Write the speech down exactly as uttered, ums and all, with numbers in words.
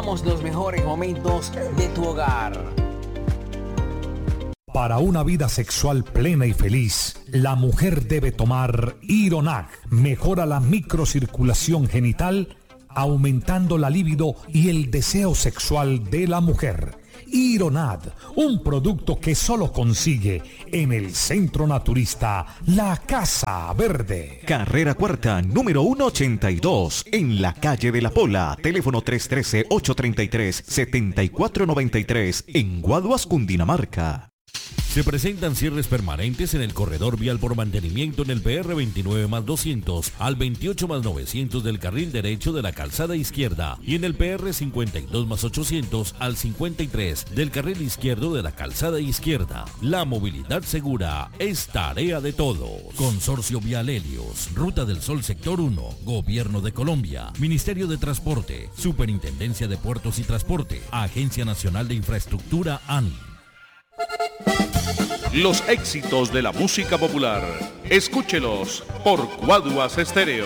disfrutamos los mejores momentos de tu hogar. Para una vida sexual plena y feliz, la mujer debe tomar Ironag. Mejora la microcirculación genital, aumentando la libido y el deseo sexual de la mujer. Ironag, un producto que solo consigue en el Centro Naturista La Casa Verde. Carrera Cuarta, número ciento ochenta y dos, en la calle de La Pola. Teléfono tres uno tres, ocho tres tres, siete cuatro nueve tres, en Guaduas, Cundinamarca. Se presentan cierres permanentes en el corredor vial por mantenimiento en el P R veintinueve más doscientos al veintiocho más novecientos del carril derecho de la calzada izquierda y en el P R cincuenta y dos más ochocientos al cincuenta y tres del carril izquierdo de la calzada izquierda. La movilidad segura es tarea de todos. Consorcio Vial Helios, Ruta del Sol Sector uno, Gobierno de Colombia, Ministerio de Transporte, Superintendencia de Puertos y Transporte, Agencia Nacional de Infraestructura A N I. Los éxitos de la música popular, escúchelos por Guaduas Estéreo.